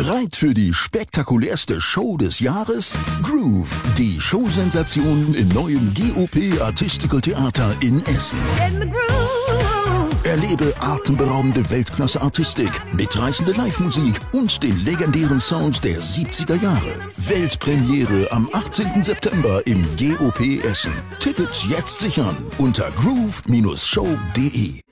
Bereit für die spektakulärste Show des Jahres? Groove, die Showsensation im neuen GOP Artistical Theater in Essen. Erlebe atemberaubende Weltklasse-Artistik, mitreißende Live-Musik und den legendären Sound der 70er Jahre. Weltpremiere am 18. September im GOP Essen. Tickets jetzt sichern unter groove-show.de.